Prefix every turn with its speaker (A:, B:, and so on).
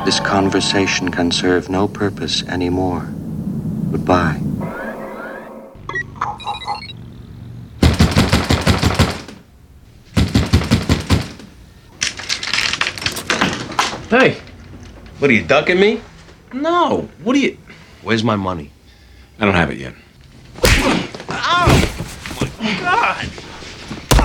A: This conversation can serve no purpose anymore. Goodbye.
B: Hey,
C: What, are you ducking me?
B: no. What are you...
C: Where's my money?
D: I don't have it yet.
B: Ow! Oh, my God!